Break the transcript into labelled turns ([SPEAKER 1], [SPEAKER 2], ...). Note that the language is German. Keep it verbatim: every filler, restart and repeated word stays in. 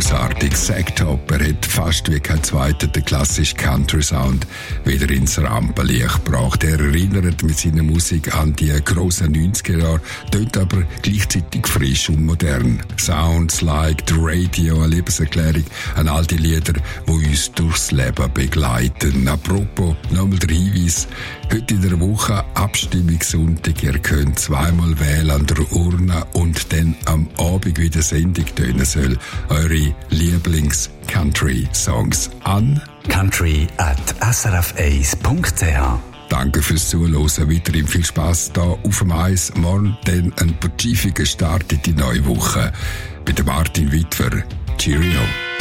[SPEAKER 1] grossartig. Sacktop, er hat fast wie kein zweiter den klassischen Country-Sound wieder ins Rampenlicht gebracht. Er erinnert mit seiner Musik an die grossen neunziger Jahre, tönt aber gleichzeitig frisch und modern. Sounds like the Radio, eine Liebeserklärung an all die Lieder, die uns durchs Leben begleiten. Apropos, nochmal der Hinweis, heute in der Woche Abstimmungssonntag. Ihr könnt zweimal wählen an der Urne und dann am Abend, wie die Sendung tönen soll, eure Lieblings-Country-Songs an
[SPEAKER 2] country at s r f eins punkt c h.
[SPEAKER 1] Danke fürs Zuhören. Weiterhin viel Spass hier auf dem Eis. Morgen dann ein pazifischer Start in die neue Woche. Bei der Martin Wittwer. Cheerio.